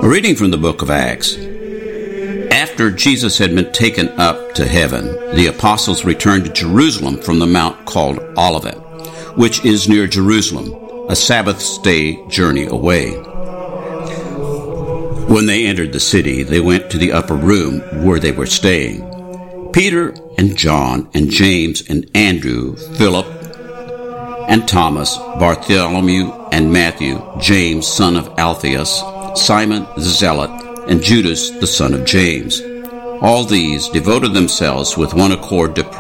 A reading from the book of Acts. After Jesus had been taken up to heaven, the apostles returned to Jerusalem from the mount called Olivet, which is near Jerusalem, a Sabbath's day journey away. When they entered the city, they went to the upper room where they were staying. Peter and John and James and Andrew, Philip and Thomas, Bartholomew and Matthew, James son of Alphaeus, Simon the Zealot, and Judas the son of James. All these devoted themselves with one accord to